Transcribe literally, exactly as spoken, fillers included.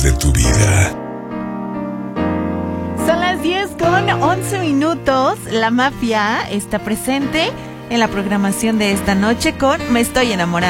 días de tu vida. Son las diez con once minutos. La Mafia está presente en la programación de esta noche con Me Estoy Enamorando.